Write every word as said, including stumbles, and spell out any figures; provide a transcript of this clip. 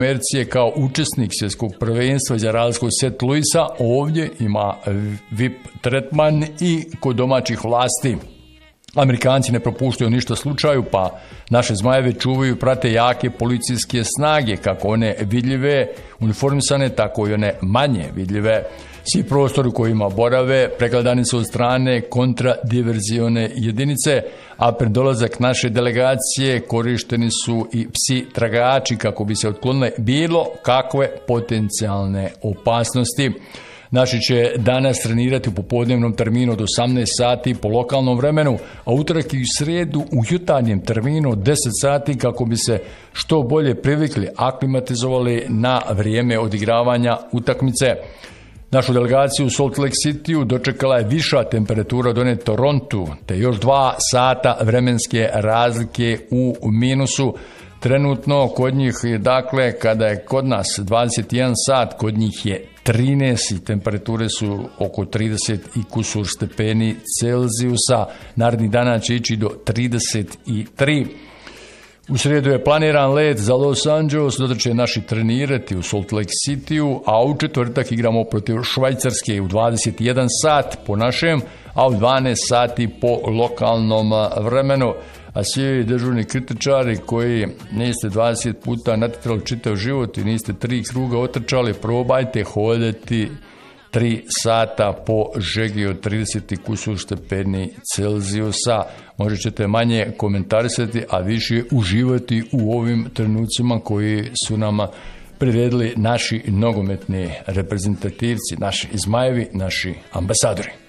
Americi je kao učesnik svjetskog prvenstva za razliku od Saint Louisa ovdje ima V I P tretman i kod domaćih vlasti. Amerikanci ne propuštaju ništa slučaju, pa naše zmajeve čuvaju, prate jake policijske snage, kako one vidljive, uniformisane, tako i one manje vidljive. Svi prostori u kojima borave pregledani su od strane kontradiverzione jedinice, a pred dolazak naše delegacije korišteni su i psi tragači kako bi se otklonile bilo kakve potencijalne opasnosti. Naši će danas trenirati u popodnevnom terminu od osamnaest sati po lokalnom vremenu, a utorak i srijedu u jutarnjem terminu od deset sati kako bi se što bolje privikli, aklimatizovali na vrijeme odigravanja utakmice. Našu delegaciju u Salt Lake Cityu dočekala je viša temperatura od one Torontu, te još dva sata vremenske razlike u minusu. Trenutno kod njih je, dakle, kada je kod nas dvadeset jedan sat, kod njih je trinaest i temperature su oko trideset i kusur stepeni Celzijusa. Narednih dana će ići do trideset tri. U srijedu je planiran let za Los Angeles, dok će naši trenirati u Salt Lake Cityu, a u četvrtak igramo protiv Švajcarske u dvadeset jedan sat po našem, a u dvanaest sati po lokalnom vremenu. A svi dežurni kritičari koji niste dvadeset puta natjerali čitav život i niste tri kruga otrčali, probajte hodati tri sata po žegi od trideset kusur stepeni Celzijusa. Možda ćete manje komentarisati, a više uživati u ovim trenucima koji su nam priredili naši nogometni reprezentativci, naši zmajevi, naši ambasadori.